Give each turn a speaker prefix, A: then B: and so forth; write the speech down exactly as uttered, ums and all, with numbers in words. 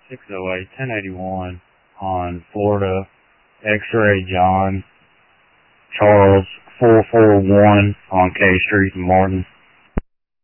A: six oh eight, ten eighty-one on Florida, X-Ray John, Charles, four four one on K Street in Martin.